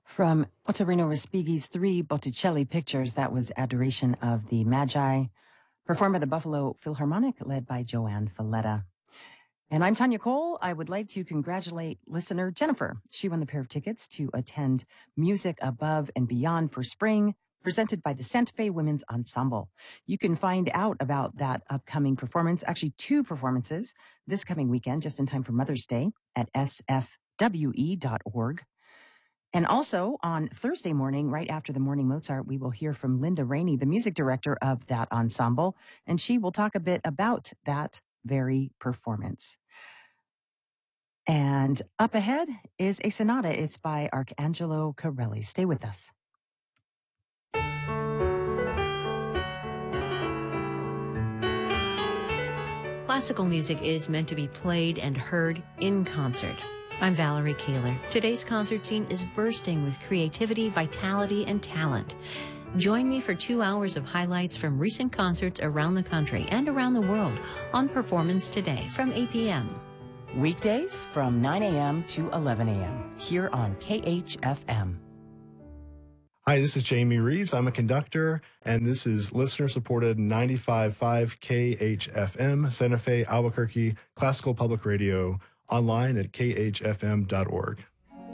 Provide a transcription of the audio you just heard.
From Ottorino Respighi's 3 Botticelli pictures, that was Adoration of the Magi, performed by the Buffalo Philharmonic, led by Joanne Falletta. And I'm Tanya Cole. I would like to congratulate listener Jennifer. She won the pair of tickets to attend Music Above and Beyond for Spring, presented by the Santa Fe Women's Ensemble. You can find out about that upcoming performance, actually 2 performances, this coming weekend, just in time for Mother's Day, at sfwe.org. And also on Thursday morning, right after the Morning Mozart, we will hear from Linda Rainey, the music director of that ensemble, and she will talk a bit about that very performance. And up ahead is a sonata. It's by Arcangelo Corelli. Stay with us. Classical music is meant to be played and heard in concert. I'm Valerie Kaler. Today's concert scene is bursting with creativity, vitality, and talent. Join me for 2 hours of highlights from recent concerts around the country and around the world on Performance Today from 8 p.m. Weekdays from 9 a.m. to 11 a.m. here on KHFM. Hi, this is Jamie Reeves. I'm a conductor, and this is listener-supported 95.5 KHFM, Santa Fe, Albuquerque, Classical Public Radio, online at khfm.org.